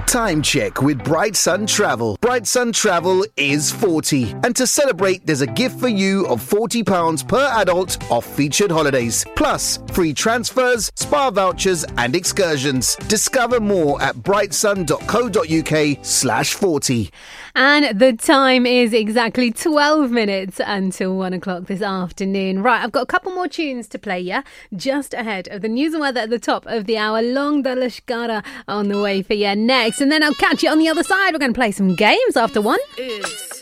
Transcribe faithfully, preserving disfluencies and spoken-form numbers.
Time check with Bright Sun Travel. Bright Sun Travel is forty. And to celebrate, there's a gift for you of forty pounds per adult off featured holidays. Plus, free transfers, spa vouchers and excursions. Discover more at brightsun.co.uk slash 40. And the time is exactly twelve minutes until one o'clock this afternoon. Right, I've got a couple more tunes to play you just ahead of the news and weather at the top of the hour. Long da Lashkara on the way for you next. And then I'll catch you on the other side. We're going to play some games after one. It's